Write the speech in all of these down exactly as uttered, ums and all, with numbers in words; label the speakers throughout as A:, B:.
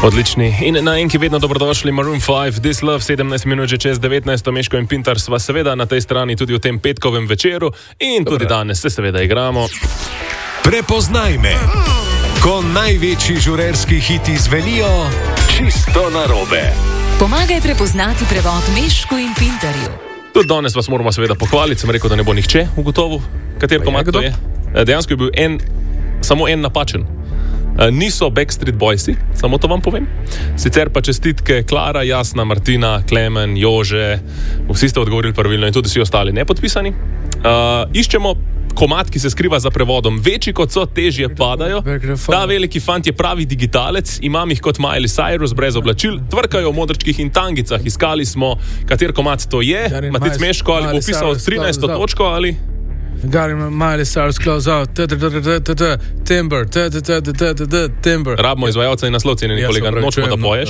A: Odlični. In na enki vedno dobrodošli Maroon five, This Love, sedemnajst minut že čez devetnajst, Meško in Pintar sva seveda na tej strani tudi v tem petkovem večeru in tudi Dobre. Danes se seveda igramo.
B: Prepoznaj me, ko največji žurerski hiti zvenijo čisto narobe.
C: Pomagaj prepoznati prevod Meško in Pintarju.
A: Tudi danes vas moramo seveda pohvaliti, sem rekel, da ne bo nihče ugotovil, kater komad to je. Dejansko je bil en, samo en napačen. Niso Backstreet Boysi, samo to vam povem. Sicer pa čestitke Klara, Jasna, Martina, Klemen, Jože, vsi ste odgovorili pravilno in tudi vsi ostali nepodpisani. Uh, iščemo komad, ki se skriva za prevodom. Večji kot so, težje padajo. Ta veliki fant je pravi digitalec, imam jih kot Miley Cyrus brez oblačil, tvrkajo v modrčkih in tangicah. Iskali smo, kater komad to je. Matic Meško, ali bo pisal trinajsto točko ali...
D: Got him, Miley Cyrus, close out, timber, timber.
A: Rabimo izvajalca in naslov, cenjeni kolega, nočemo, da poješ.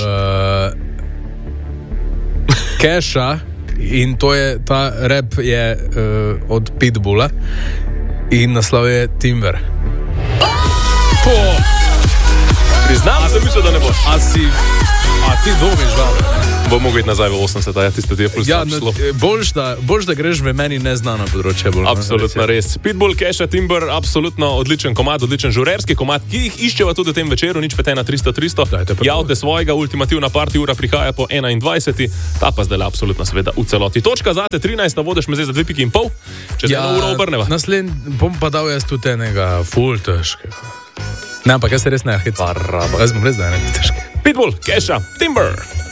D: Keša, in to je, ta rap je uh, od Pitbulla in naslov je Timber.
A: Priznam, sem mislil, da ne boš.
D: A si, a ti dobiš, da?
A: Bo mogel iti nazaj v osemdeseta, ja, tiste ti je plus
D: ja,
A: šlo.
D: Boljš da, boljš, da greš v meni neznano področje. Bolj,
A: absolutno ne, res. Pitbull, Keša, Timber, absolutno odličen komad, odličen žurerski komad, ki jih iščeva tudi v tem večeru, nič pet ena tristo tristo. Javte svojega, ultimativna party ura prihaja po enaindvajseti, ta pa zdaj absolutno seveda v celoti. Točka zate trinajst, vodiš me zdaj za dve piki in pol, čez ja, eno uro obrneva.
D: Naslednji bom pa dal jaz tudi enega full težkega. Ne, ampak jaz se res ne hecam. Jaz bom res da enega težkega.
A: Pitbull, Keša, Timber.